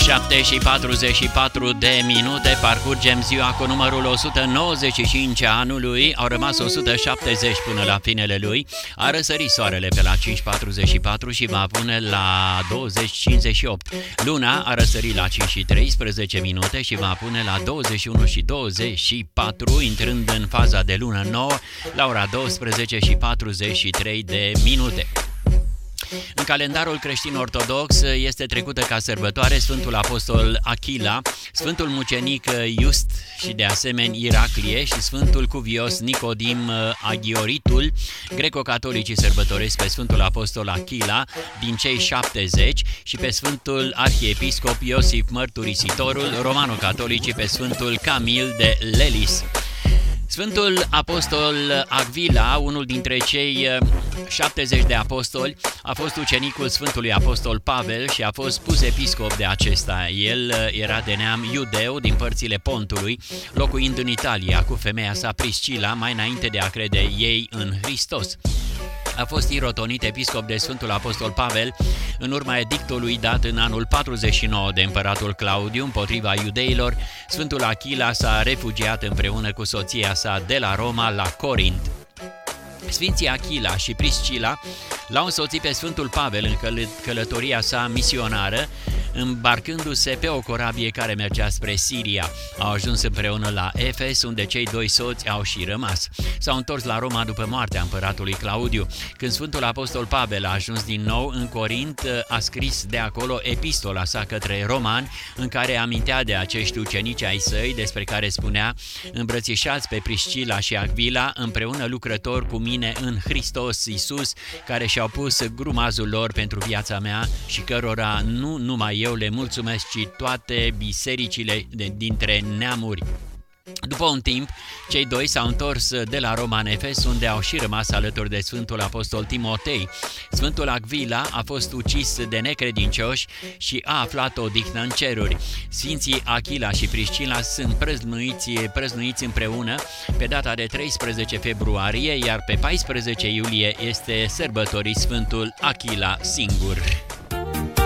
7:44 de minute, parcurgem ziua cu numărul 195 a anului, au rămas 170 până la finele lui, a răsărit soarele pe la 5:44 și va pune la 20:58. Luna a răsărit la 5:13 minute și va pune la 21:24, intrând în faza de lună nouă la ora 12:43 de minute. În calendarul creștin-ortodox este trecută ca sărbătoare Sfântul Apostol Achila, Sfântul Mucenic Just și de asemenea Iraclie și Sfântul Cuvios Nicodim Aghioritul. Greco-catolicii sărbătoresc pe Sfântul Apostol Achila din cei 70 și pe Sfântul Arhiepiscop Iosif Mărturisitorul, romano-catolicii pe Sfântul Camil de Lelis. Sfântul Apostol Agvila, unul dintre cei 70 de apostoli, a fost ucenicul Sfântului Apostol Pavel și a fost pus episcop de acesta. El era de neam iudeu din părțile Pontului, locuind în Italia cu femeia sa Priscila, mai înainte de a crede ei în Hristos. A fost irotonit episcop de Sfântul Apostol Pavel în urma edictului dat în anul 49 de împăratul Claudiu împotriva iudeilor. Sfântul Achila s-a refugiat împreună cu soția sa de la Roma la Corint. Sfinții Achila și Priscila l-au însoțit pe Sfântul Pavel în călătoria sa misionară, îmbarcându-se pe o corabie care mergea spre Siria. Au ajuns împreună la Efes, unde cei doi soți au și rămas. S-au întors la Roma după moartea împăratului Claudiu. Când Sfântul Apostol Pavel a ajuns din nou în Corint, a scris de acolo epistola sa către romani, în care amintea de acești ucenici ai săi, despre care spunea: îmbrățișați pe Priscila și Achila, împreună lucrători cu mine în Hristos Iisus, care și-au pus grumazul lor pentru viața mea și cărora nu numai eu le mulțumesc, ci toate bisericile dintre neamuri. După un timp, cei doi s-au întors de la Roma în Efes, unde au și rămas alături de Sfântul Apostol Timotei. Sfântul Agvila a fost ucis de necredincioși și a aflat odihnă în ceruri. Sfinții Achila și Priscila sunt prăznuiți împreună pe data de 13 februarie, iar pe 14 iulie este sărbătorit Sfântul Achila singur.